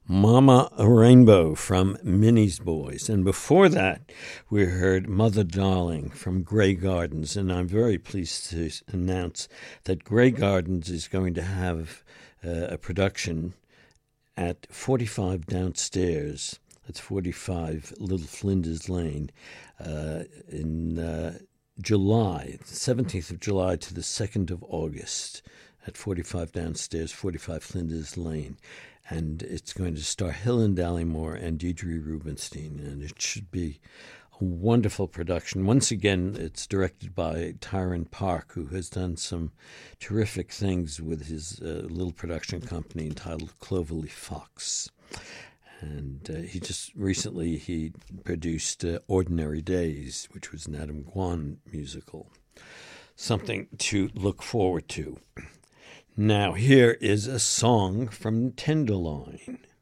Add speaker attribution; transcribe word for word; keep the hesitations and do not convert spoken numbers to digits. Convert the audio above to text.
Speaker 1: Mama Rainbow from Minnie's Boys. And before that, we heard Mother Darling from Grey Gardens. And I'm very pleased to announce that Grey Gardens is going to have uh, a production at forty-five Downstairs. That's forty-five Little Flinders Lane uh, in uh, July, the seventeenth of July to the second of August at forty-five Downstairs, forty-five Flinders Lane. And it's going to star Helen Dallymore and Deidre Rubenstein, and it should be a wonderful production. Once again, it's directed by Tyron Park, who has done some terrific things with his uh, little production company entitled Cloverleaf Fox. And uh, he just recently he produced uh, Ordinary Days, which was an Adam Guan musical. Something to look forward to. Now, here is a song from Tenderloin.